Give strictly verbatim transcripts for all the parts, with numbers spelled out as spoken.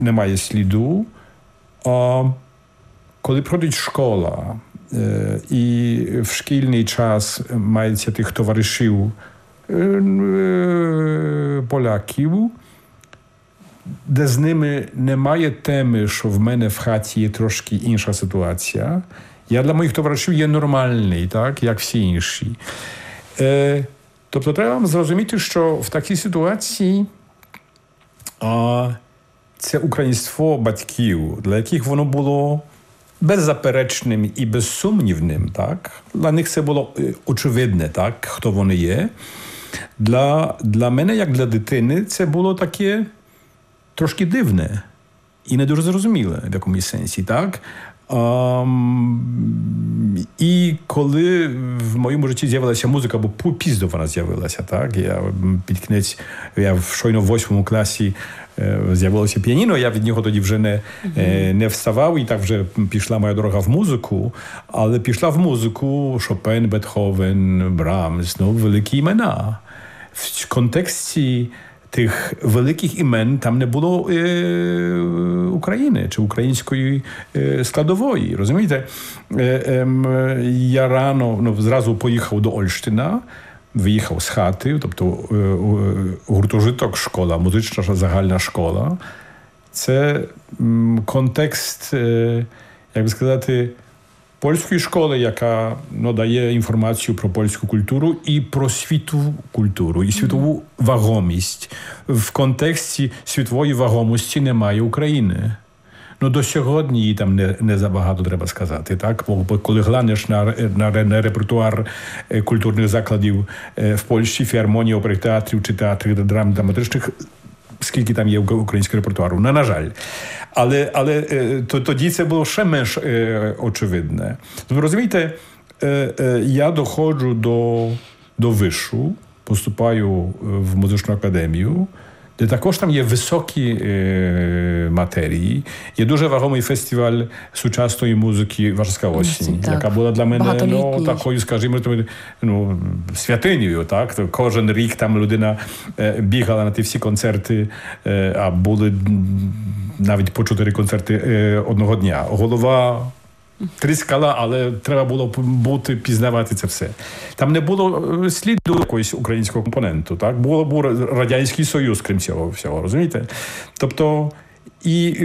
немає сліду. А коли проходить школа, і в шкільний час мається тих товаришів поляків, де з ними немає теми, що в мене в хаті є трошки інша ситуація. Я для моїх товаришів є нормальний, так, як всі інші. Е, тобто треба зрозуміти, що в такій ситуації а, це українство батьків, для яких воно було беззаперечним і безсумнівним, так? Для них це було очевидне, так, хто вони є. Для, для мене, як для дитини, це було таке трошки дивне і не дуже зрозуміле в якомусь сенсі, так? Um, і коли в моєму житті з'явилася музика, бо пізно вона з'явилася, так? Я під кінець, я в щойно в восьмому класі е, з'явилося піаніно, я від нього тоді вже не, е, не вставав, і так вже пішла моя дорога в музику, але пішла в музику Шопен, Бетховен, Брамс, ну, великі імена. В контексті тих великих імен там не було е, України чи української е, складової, розумієте? Е, е, я рано, ну, зразу поїхав до Ольштина, виїхав з хати, тобто е, е, гуртожиток школа, музична загальна школа. Це м, контекст, е, як би сказати, польської школи, яка ну, дає інформацію про польську культуру і про світову культуру, і світову вагомість. В контексті світової вагомості немає України. Ну, до сьогодні її там не, не забагато треба сказати, так? Бо коли глянеш на, на, на репертуар культурних закладів в Польщі, філармонії, оперних театрів чи театрів драм драматичних, скільки там є українського репертуару. Ну, на жаль. Але, але то, тоді це було ще менш е, очевидне. Тобто, розумієте, е, е, я доходжу до, до вишу, поступаю в музичну академію, де також там є високі е, матерії. Є дуже вагомий фестиваль сучасної музики «Варшавська осінь», яка була для мене ну, такою, скажімо, ну, святинею. Так? Кожен рік там людина е, бігала на ті всі концерти, е, а були навіть по чотири концерти е, одного дня. Голова тріскала, але треба було бути, пізнавати це все. Там не було сліду якогось українського компоненту, так? Було, був Радянський Союз, крім цього всього, розумієте? Тобто, і,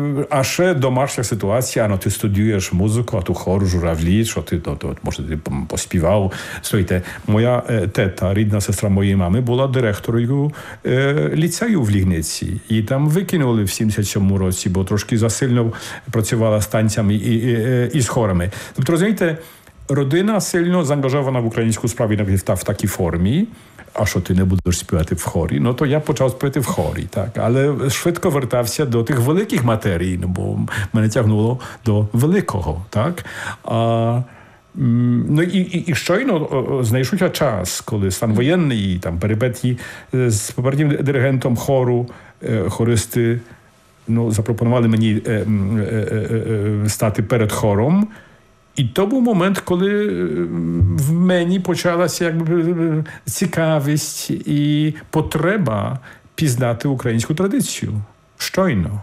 а ще домашня ситуація, ну, ти студіюєш музику, а tu хор, журавлі, що ти, то, то, може, ти поспівав. Слухайте, моя тета, рідна сестра моєї мами, була директорою е, ліцею в Лігниці. І там викинули в сімдесят сьомому році, бо трошки засильно працювала з танцями і, і, і, і з хорами. Тобто, розумієте, родина сильно заангажована в українську справу в, в такій формі. А що ти не будеш співати в хорі? Ну, то я почав співати в хорі, так. Але швидко вертався до тих великих матерій, ну, бо мене тягнуло до великого, так. А, ну, і, і, і щойно знайшовся час, коли стан воєнний, і там перипетії з попереднім диригентом хору, хористи, ну, запропонували мені е, е, е, е, стати перед хором. І то був момент, коли в мені почалася якби цікавість і потреба пізнати українську традицію. Щойно.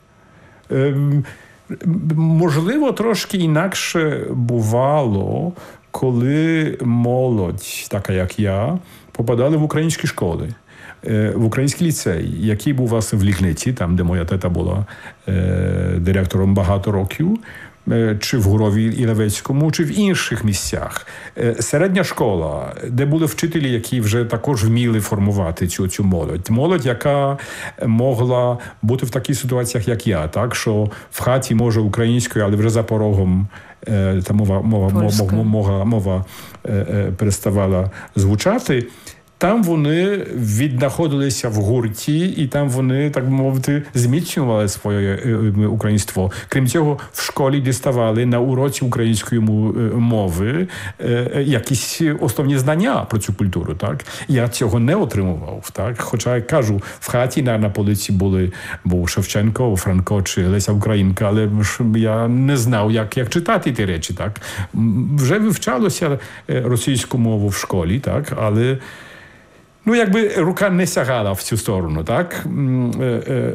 Ем, можливо, трошки інакше бувало, коли молодь, така як я, попадали в українські школи. В український ліцей, який був, власне, в Лігниці, там, де моя тета була е, директором багато років, чи в Гурові Ілевецькому, чи в інших місцях. Середня школа, де були вчителі, які вже також вміли формувати цю, цю молодь. Молодь, яка могла бути в таких ситуаціях, як я, так, що в хаті, може, українською, але вже за порогом та мова, мова, мова, мова, мова переставала звучати. Там вони віднаходилися в гурті, і там вони, так би мовити, зміцнювали своє українство. Крім цього, в школі діставали на уроці української мови якісь основні знання про цю культуру. Так? Я цього не отримував. Так? Хоча, я кажу, в хаті на, на полиці були, був Шевченко, Франко чи Леся Українка, але я не знав, як, як читати ті речі. Так? Вже вивчалося російську мову в школі, так? Але ну, якби рука не сягала в цю сторону, так?